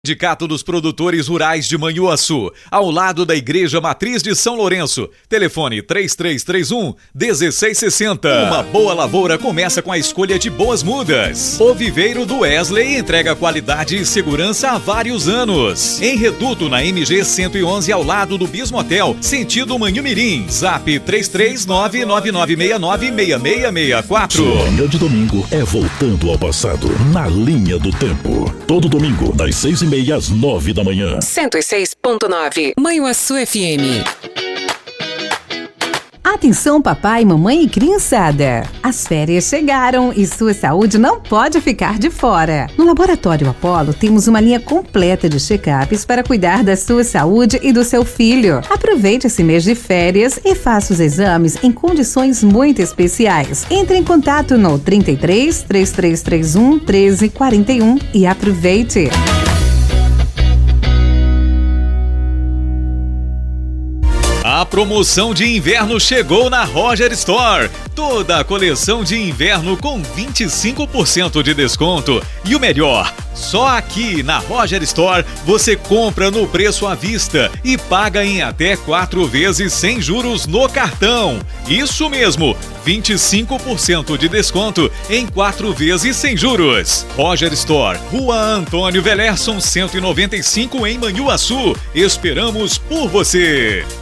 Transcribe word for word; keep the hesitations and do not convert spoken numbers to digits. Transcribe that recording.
Sindicato dos Produtores Rurais de Manhuaçu, ao lado da Igreja Matriz de São Lourenço. Telefone três três três um, um seis seis zero. Uma boa lavoura começa com a escolha de boas mudas. O Viveiro do Wesley entrega qualidade e segurança há vários anos. Em Reduto, na M G cento e onze, ao lado do Bismo Hotel, sentido Manhumirim. Zap três três nove nove nove seis nove seis seis seis quatro. Dia de domingo é voltando ao passado, na linha do tempo. Todo domingo, das seis e meia às nove da manhã. cento e seis ponto nove Manhuaçu F M. Atenção papai, mamãe e criançada! As férias chegaram e sua saúde não pode ficar de fora. No Laboratório Apollo temos uma linha completa de check-ups para cuidar da sua saúde e do seu filho. Aproveite esse mês de férias e faça os exames em condições muito especiais. Entre em contato no trinta e três, três três três um, treze quarenta e um e aproveite! A promoção de inverno chegou na Roger Store. Toda a coleção de inverno com vinte e cinco por cento de desconto. E o melhor, só aqui na Roger Store você compra no preço à vista e paga em até quatro vezes sem juros no cartão. Isso mesmo, vinte e cinco por cento de desconto em quatro vezes sem juros. Roger Store, Rua Antônio Velerson, cento e noventa e cinco em Manhuaçu. Esperamos por você.